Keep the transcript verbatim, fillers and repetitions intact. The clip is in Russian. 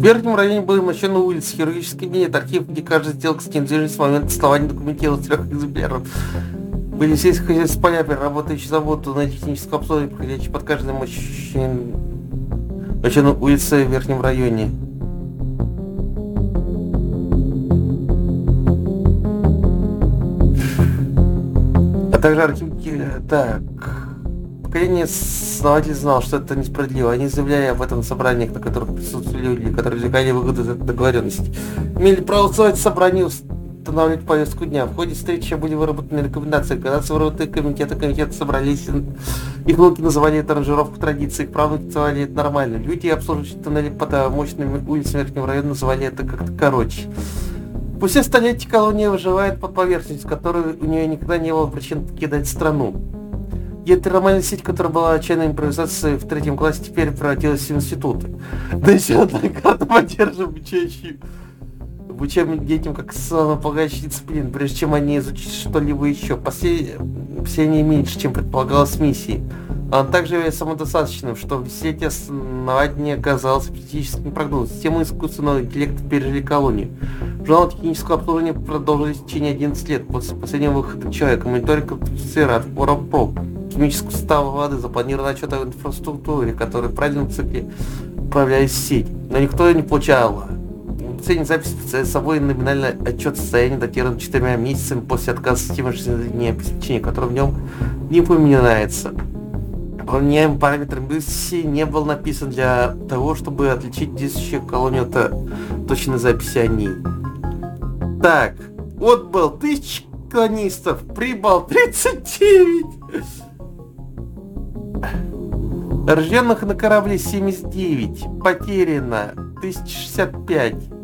Верхнем районе были мощены улицы, хирургический кабинет, архив, где каждая сделка с недвижимостью с момента основания документировалась в трех экземплярах. Были сельскохозяйственные поля, работающий завод, на техническом обслуживании, проходящий под каждой мощной улице в Верхнем районе. А также архив... Так... Поколение основателей знал, что это несправедливо. Они заявляли об этом на собраниях, на которых присутствовали люди, которые извлекали выгоды из этой договоренности. Имели право устроить собрание, устанавливать повестку дня. В ходе встречи были выработаны рекомендации. Когда выработаны комитеты, комитеты собрались, их внуки называли это аранжировку традиций, их правнуки называли это нормально. Люди, обслуживающие тоннели под мощными улицами Верхнего района, называли это как-то короче. По все столетия колония выживает под поверхностью, которой у нее никогда не было причин покидать страну. И эта нормальная сеть, которая была отчаянной импровизацией в третьем классе, теперь превратилась в институты. Да еще одна карта поддерживает обучающую обучаем детям как самополагающие дисциплины, прежде чем они изучат что-либо еще. Все, все они меньше, чем предполагалось миссией. Он также является самодостаточным, что в сети основания оказалось оптимистическим прогнозом. Системы искусственного интеллекта пережили колонию. Журнал технического обслуживания продолжились в течение одиннадцати лет после последнего выхода человека. Мониторинг атмосферы от Воропроб. Химического состава воды, запланирован отчет о инфраструктуре, который в правильном цикле управляет сеть. Но никто не получал. Последняя запись представляет собой номинальный отчет состояния, датирован четырьмя месяцами после отказа системы жизнеобеспечения, который в нем не упоминается. Выполняемый параметр миссии не был написан для того, чтобы отличить действующую колонию от точной записи о ней. Так, отбыл тысяча колонистов, прибыл тридцать девять. Рожденных на корабле семьдесят девять, потеряно тысяча шестьдесят пять.